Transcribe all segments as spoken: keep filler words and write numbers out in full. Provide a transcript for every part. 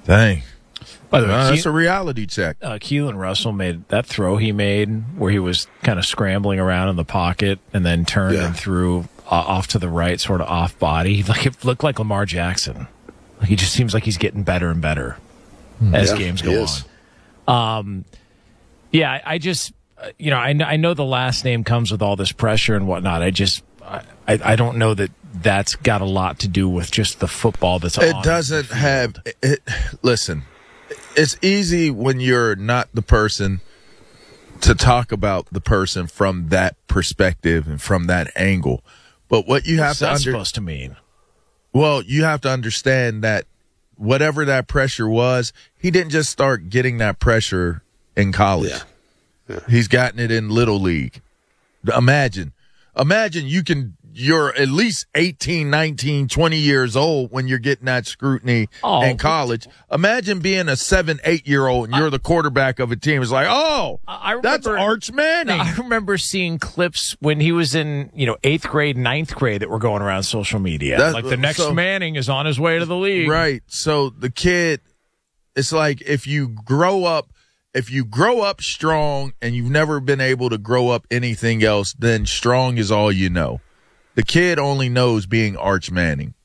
Dang. By the way, Uh, Ke- that's a reality check. uh, Keelan Russell made that throw he made where he was kind of scrambling around in the pocket and then turned Yeah. and threw uh, off to the right, sort of off body. Like it looked like Lamar Jackson. Like he just seems like he's getting better and better as Yeah, games he go is. on. Um, yeah, I, I just, uh, you know, I, kn- I know the last name comes with all this pressure and whatnot. I just, I, I I don't know that that's got a lot to do with just the football that's on. It doesn't the have field. it, listen, it's easy when you're not the person to talk about the person from that perspective and from that angle. But what you have What's to that under, supposed to mean? well, you have to understand that whatever that pressure was, he didn't just start getting that pressure in college. Yeah. Yeah. He's gotten it in Little League. Imagine. Imagine you can you're at least eighteen, nineteen, twenty years old when you're getting that scrutiny Oh, in college. Imagine being a seven, eight year old and you're the quarterback of a team. It's like, oh, I that's remember- Arch Manning. I remember seeing clips when he was in, you know, eighth grade, ninth grade that were going around social media. That's- like the next so- Manning is on his way to the league. Right. So the kid, it's like if you grow up, if you grow up strong and you've never been able to grow up anything else, then strong is all you know. The kid only knows being Arch Manning.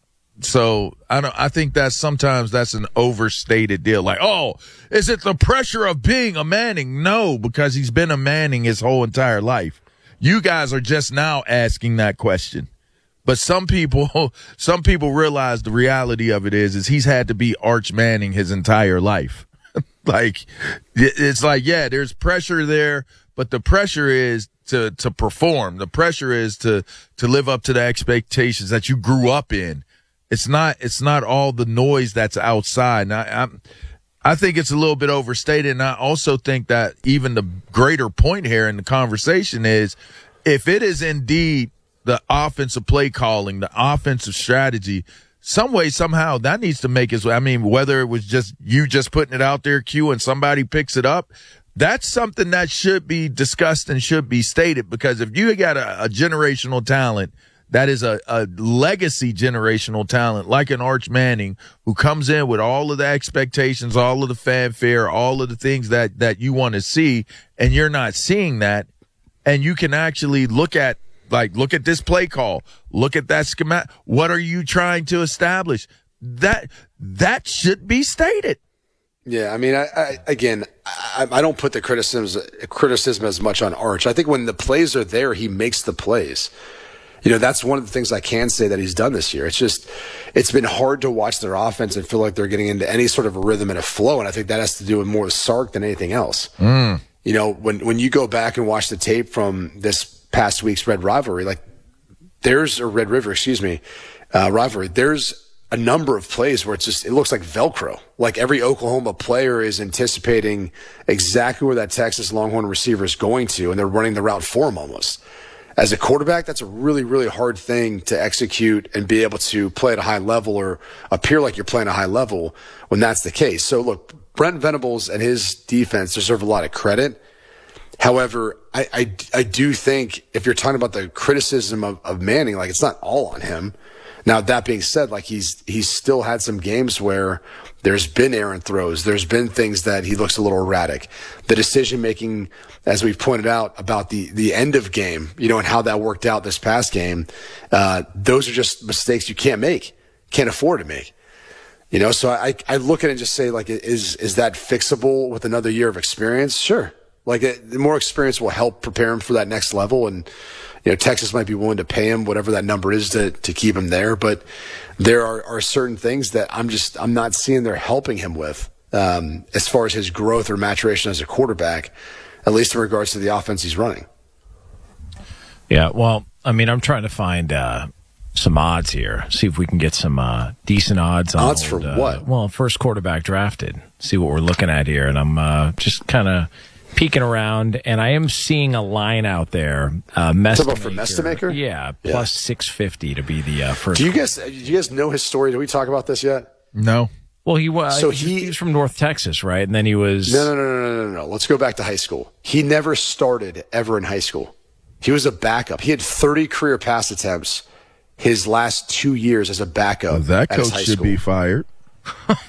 So I don't, I think that sometimes that's an overstated deal. Like, oh, is it the pressure of being a Manning? No, because he's been a Manning his whole entire life. You guys are just now asking that question. But some people, some people realize the reality of it is, is he's had to be Arch Manning his entire life. Like, it's like, yeah, there's pressure there, but the pressure is to, to perform. The pressure is to, to live up to the expectations that you grew up in. It's not, it's not all the noise that's outside. And I, I'm, I think it's a little bit overstated. And I also think that even the greater point here in the conversation is if it is indeed the offensive play calling, the offensive strategy, some way, somehow that needs to make its way. I mean, whether it was just you just putting it out there, Q, and somebody picks it up, that's something that should be discussed and should be stated, because if you got a, a generational talent that is a, a legacy generational talent like an Arch Manning who comes in with all of the expectations, all of the fanfare, all of the things that, that you want to see, and you're not seeing that, and you can actually look at Like, look at this play call. Look at that schematic. What are you trying to establish? That that should be stated. Yeah, I mean, I, I again, I, I don't put the criticism criticism as much on Arch. I think when the plays are there, he makes the plays. You know, that's one of the things I can say that he's done this year. It's just, it's been hard to watch their offense and feel like they're getting into any sort of a rhythm and a flow. And I think that has to do with more with Sark than anything else. Mm. You know, when when you go back and watch the tape from this past week's Red Rivalry, like there's a Red River, excuse me, uh, rivalry. There's a number of plays where it's just, it looks like Velcro. Like every Oklahoma player is anticipating exactly where that Texas Longhorn receiver is going to, and they're running the route for him almost. As a quarterback, that's a really, really hard thing to execute and be able to play at a high level or appear like you're playing at a high level when that's the case. So look, Brent Venables and his defense deserve a lot of credit. However, I, I, I do think if you're talking about the criticism of, of Manning, like it's not all on him. Now, that being said, like he's, he's still had some games where there's been errant throws. There's been things that he looks a little erratic. The decision making, as we've pointed out about the, the end of game, you know, and how that worked out this past game. Uh, those are just mistakes you can't make, can't afford to make. You know, so I, I look at it and just say, like, is, is that fixable with another year of experience? Sure. Like, it, the more experience will help prepare him for that next level. And, you know, Texas might be willing to pay him whatever that number is to, to keep him there. But there are, are certain things that I'm just, I'm not seeing they're helping him with, um, as far as his growth or maturation as a quarterback, at least in regards to the offense he's running. Yeah, well, I mean, I'm trying to find uh, some odds here. See if we can get some uh, decent odds on Odds old, for uh, what? Well, first quarterback drafted. See what we're looking at here. And I'm uh, just kind of peeking around, and I am seeing a line out there. Uh, Talk about for Mestamaker? Yeah, Yeah. plus six fifty to be the uh, first. Do you guys, do you guys know his story? Did we talk about this yet? No. Well, he was. So he, he- he was from North Texas, right? And then he was. No, no, no, no, no, no, no. Let's go back to high school. He never started ever in high school. He was a backup. He had thirty career pass attempts his last two years as a backup. That at his coach high should school. be fired.